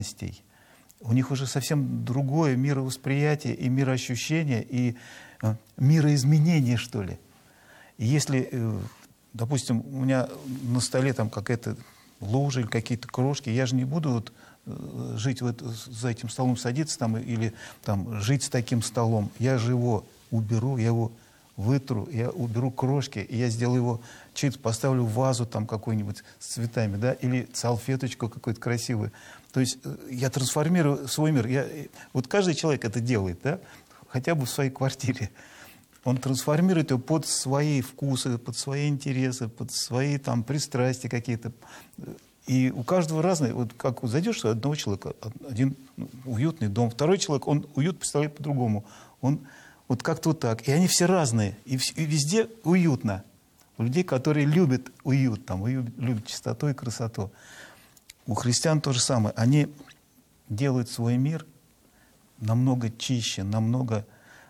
У них уже совсем другое мировосприятие и мироощущение, и мироизменение, что ли. И если, допустим, у меня на столе там какая-то лужа или какие-то крошки, я же не буду вот жить за этим столом, садиться там или там жить с таким столом. Я же его уберу, я его вытру, я уберу крошки, и я сделаю его, чуть поставлю в вазу там какую-нибудь с цветами, да, или салфеточку какую-то красивую. То есть я трансформирую свой мир. Вот каждый человек это делает, да, хотя бы в своей квартире. Он трансформирует ее под свои вкусы, под свои интересы, под свои там пристрастия какие-то. И у каждого разное. Вот как зайдешь у одного человека, один уютный дом, второй человек, он уют представляет по-другому. Он вот как-то вот так. И они все разные. И везде уютно. У людей, которые любят уют, там, любят чистоту и красоту. У христиан то же самое. Они делают свой мир намного чище, намного,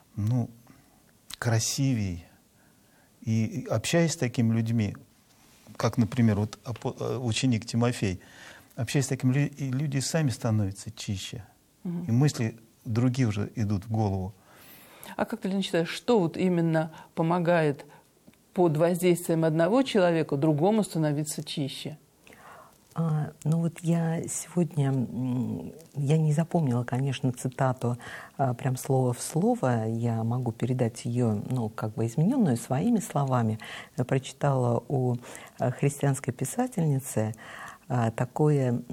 красивее. И общаясь с такими людьми, как, например, вот ученик Тимофей, общаясь с такими людьми, люди сами становятся чище. И мысли другие уже идут в голову. А как ты считаешь, что вот именно помогает под воздействием одного человека другому становиться чище? Вот я сегодня, я не запомнила, конечно, цитату прям слово в слово, я могу передать ее, измененную своими словами. Я прочитала у христианской писательницы такое,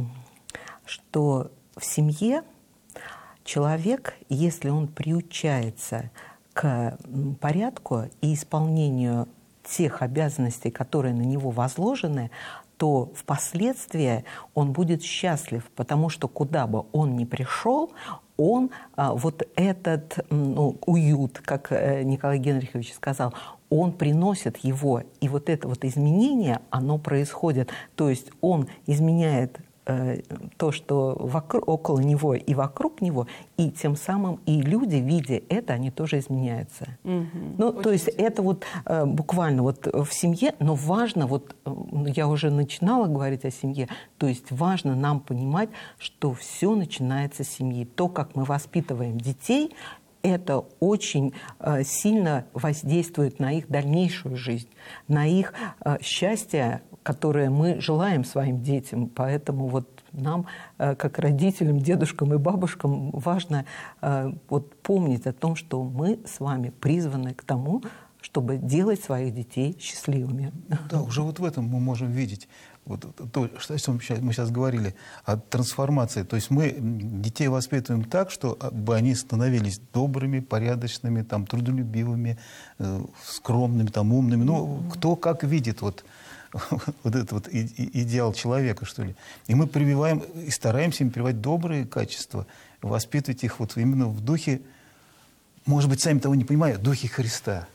что в семье человек, если он приучается к порядку и исполнению тех обязанностей, которые на него возложены, то впоследствии он будет счастлив, потому что куда бы он ни пришел, он вот этот уют, как Николай Генрихович сказал, он приносит его. И вот это вот изменение, оно происходит. То есть он изменяет то, что около него и вокруг него, и тем самым и люди, видя это, они тоже изменяются. То есть это вот буквально вот в семье, но важно, я уже начинала говорить о семье, то есть важно нам понимать, что все начинается с семьи. То, как мы воспитываем детей, это очень сильно воздействует на их дальнейшую жизнь, на их счастье, которое мы желаем своим детям. Поэтому вот нам, как родителям, дедушкам и бабушкам, важно помнить о том, что мы с вами призваны к тому, чтобы делать своих детей счастливыми. Да, уже вот в этом мы можем видеть то, что мы сейчас говорили о трансформации. То есть мы детей воспитываем так, чтобы они становились добрыми, порядочными, там, трудолюбивыми, скромными, там, умными. Кто как видит вот этот вот идеал человека, что ли. И мы прививаем и стараемся им прививать добрые качества, воспитывать их вот именно в духе, может быть, сами того не понимая, в духе Христа.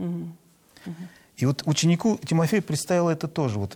И вот ученику Тимофею представило это тоже вот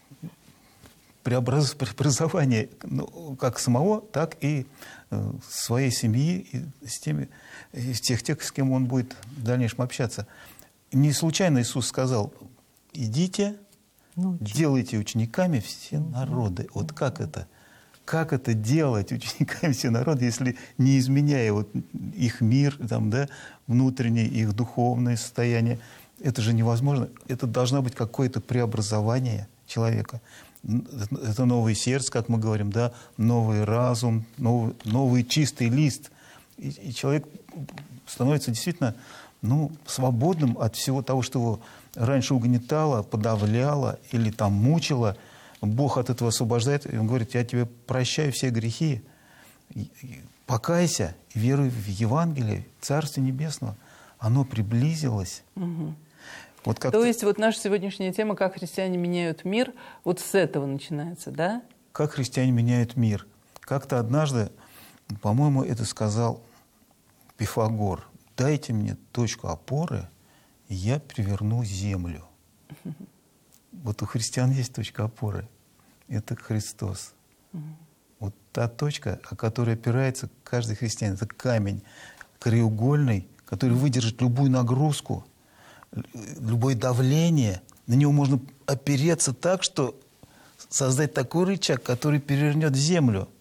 преобразование как самого, так и своей семьи, и тех, с кем он будет в дальнейшем общаться. Не случайно Иисус сказал: идите, делайте учениками все народы. Вот как это? Как это делать учениками все народы, если не изменяя вот их мир, там, да, внутреннее, их духовное состояние? Это же невозможно. Это должно быть какое-то преобразование человека. Это новое сердце, как мы говорим, да, новый разум, новый чистый лист. И человек становится действительно свободным от всего того, что его раньше угнетало, подавляло или там мучило. Бог от этого освобождает, и Он говорит: я тебе прощаю все грехи, покайся, веруй в Евангелие, Царство Небесного. Оно приблизилось. То есть вот наша сегодняшняя тема «Как христиане меняют мир», вот с этого начинается, да? Как христиане меняют мир. Как-то однажды, по-моему, это сказал Пифагор: дайте мне точку опоры, и я переверну землю. Вот у христиан есть точка опоры. Это Христос. Вот та точка, о которой опирается каждый христианин. Это камень краеугольный, который выдержит любую нагрузку, любое давление. На него можно опереться так, что создать такой рычаг, который перевернет землю.